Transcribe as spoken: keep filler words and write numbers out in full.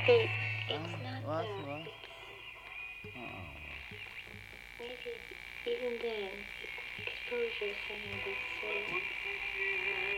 It, it's Uh, not what? that. What? It, Oh. maybe even then, exposure is something that's so